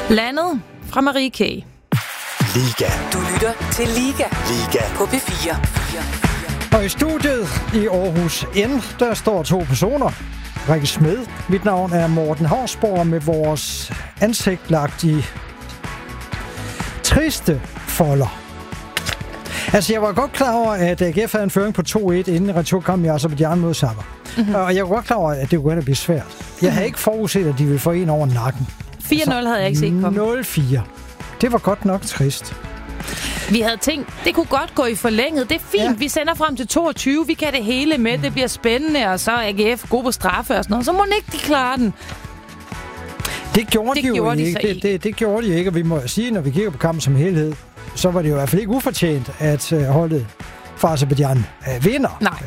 Landet fra Marie K. Liga. Du lytter til Liga. Liga. På P4. Og i studiet i Aarhus N, der står 2 personer. Rikke Smed. Mit navn er Morten Hausborg med vores ansigt lagt i triste folder. Altså, jeg var godt klar over, at AGF havde en føring på 2-1 inden returkampen i Aserbajdsjan mod Sabah. Mm-hmm. Og jeg var godt klar over, at det kunne blive svært. Jeg havde ikke forudset, at de ville få en over nakken. 4-0 havde jeg ikke set komme. 0-4. Det var godt nok trist. Vi havde tænkt, det kunne godt gå i forlænget. Det er fint, ja. Vi sender frem til 22. Vi kan det hele med. Det bliver spændende, og så er AGF god på straffe og sådan noget. Så må ikke de klare den. Det gjorde de jo ikke. Det gjorde de ikke, og vi må sige, når vi kigger på kampen som helhed, så var det jo i hvert fald ikke ufortjent, at holdet fra Aserbajdsjan vinder. Nej.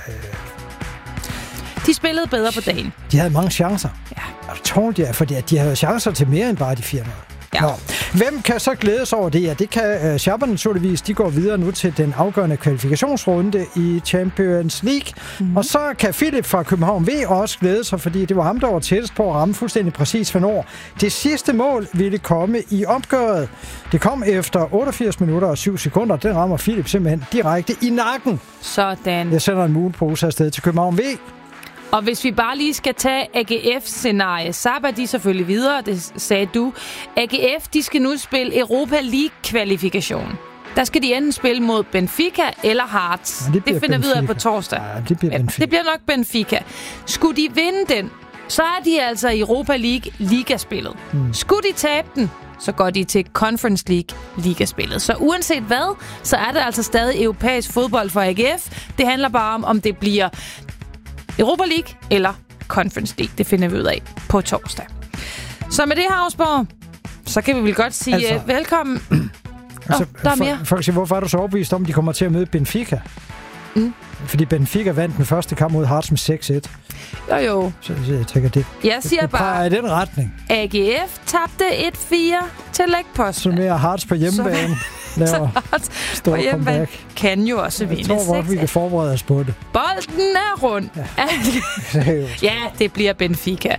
De spillede bedre på dagen. De havde mange chancer. Ja. Og det tålte jeg, fordi de havde chancer til mere end bare de 4-0. Ja. Hvem kan så glædes over det? Ja, det kan Shabba naturligvis. De går videre nu til den afgørende kvalifikationsrunde i Champions League. Mm-hmm. Og så kan Philip fra København V også glæde sig, fordi det var ham, der var tættest på at ramme fuldstændig præcis hvornår det sidste mål ville komme i opgøret. Det kom efter 88 minutter og 7 sekunder. Den rammer Philip simpelthen direkte i nakken. Sådan. Jeg sender en moonpose afsted til København V. Og hvis vi bare lige skal tage AGF-scenarie, Sabah de selvfølgelig videre, det sagde du. AGF, de skal nu spille Europa League-kvalifikation. Der skal de enten spille mod Benfica eller Hearts. Ja, det finder vi ud af på torsdag. Ja, det bliver Benfica. Det bliver nok Benfica. Skulle de vinde den, så er de altså i Europa League ligaspillet. Skulle de tabe den, så går de til Conference League ligaspillet. Så uanset hvad, så er det altså stadig europæisk fodbold for AGF. Det handler bare om det bliver Europa League eller Conference League. Det finder vi ud af på torsdag. Så med det her, Hausborg, så kan vi vel godt sige velkommen. Altså, der er mere. Folk siger, hvorfor er du så overbevist om, at de kommer til at møde Benfica? Fordi Benfica vandt den første kamp mod Hearts med 6-1. Jo. Så jeg tænker, det siger bare, i den retning. AGF tabte 1-4 til lægposten. Så mere Hearts på hjemmebane. Laver stor comeback. Kan jo også vinde. Jeg tror godt, vi kan forberede os på det. Bolden er rund. Ja, det bliver Benfica.